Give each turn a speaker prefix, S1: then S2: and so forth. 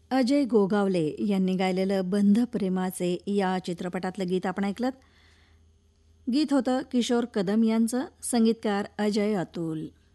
S1: अजय गोगावले यांनी गायलेलं बंध प्रेमाचे या चित्रपटातलं गीत आपण ऐकलं. गीत होतं किशोर कदम यांचं, संगीतकार अजय अतुल.